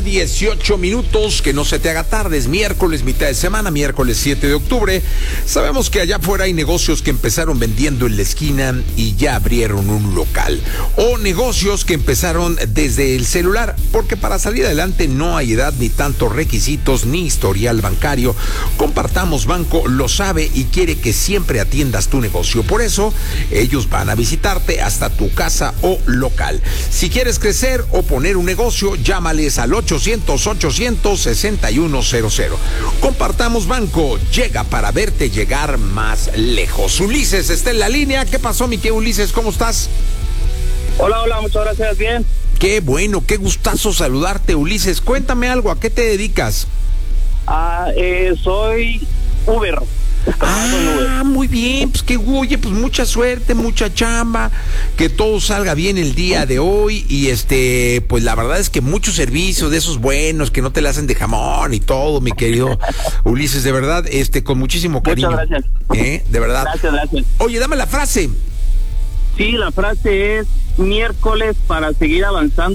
18 minutos, que no se te haga tarde, es miércoles, mitad de semana, miércoles 7 de octubre. Sabemos que allá afuera hay negocios que empezaron vendiendo en la esquina y ya abrieron un local. O negocios que empezaron desde el celular, porque para salir adelante no hay edad, ni tantos requisitos, ni historial bancario. Compartamos Banco lo sabe y quiere que siempre atiendas tu negocio. Por eso, ellos van a visitarte hasta tu casa o local. Si quieres crecer o poner un negocio, llámales al 800-800-6100. Compartamos Banco, llega para verte llegar más lejos. Ulises está en la línea. ¿Qué pasó, mi querido Ulises? ¿Cómo estás? Hola, muchas gracias, bien. Qué bueno, qué gustazo saludarte, Ulises. Cuéntame algo, ¿a qué te dedicas? Soy Uber. Muy bien, pues oye, pues mucha suerte, mucha chamba, que todo salga bien el día de hoy y pues la verdad es que muchos servicios de esos buenos que no te la hacen de jamón y todo, mi querido Ulises, de verdad, con muchísimo cariño. Muchas gracias. De verdad. Gracias. Oye, dame la frase. Sí, la frase es miércoles para seguir avanzando.